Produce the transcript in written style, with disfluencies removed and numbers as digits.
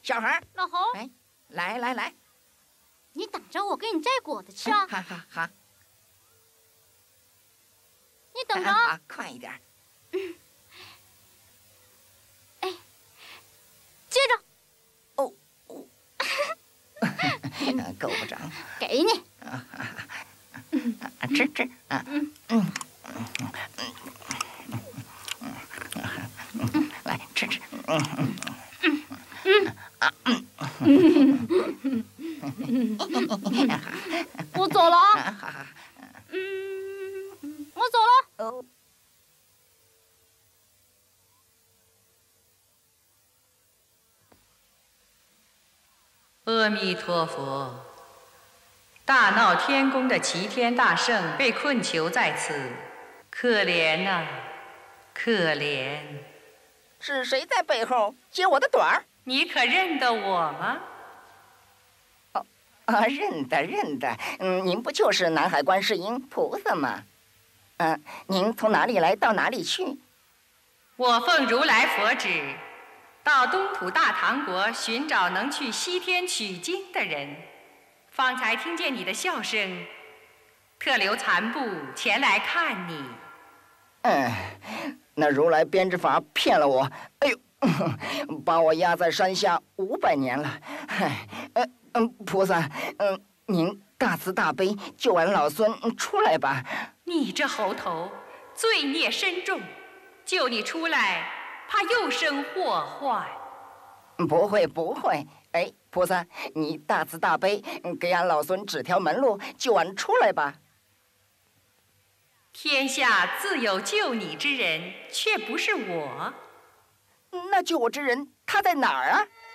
小孩， 老猴， 来， 你等着，我给你摘果子吃啊！ 好， 你等着啊！ 好，快一点。 哎，接着。 哦，够不着。 给你。 吃啊。来吃。 我走了啊。 好。 我走了。 哦。 阿弥陀佛！大闹天宫的齐天大圣被困囚在此，可怜呐，可怜！ 是谁在背后揭我的短儿？ 你可认得我吗？ 认得。您不就是南海观世音菩萨吗？您从哪里来到哪里去？ 我奉如来佛旨，到东土大唐国寻找能去西天取经的人。方才听见你的笑声，特留残部前来看你。 那如来编织法骗了我，哎呦，把我压在山下500年了。菩萨，您大慈大悲，救俺老孙出来吧。 你这猴头，罪孽深重，救你出来，怕又生祸患。 不会。菩萨，你大慈大悲，给俺老孙指条门路，救俺出来吧。 天下自有救你之人，却不是我。 那救我之人，他在哪儿啊？